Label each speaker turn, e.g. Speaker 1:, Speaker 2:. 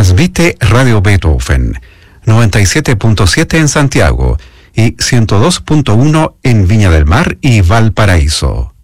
Speaker 1: Transmite Radio Beethoven, 97.7 en Santiago y 102.1 en Viña del Mar y Valparaíso.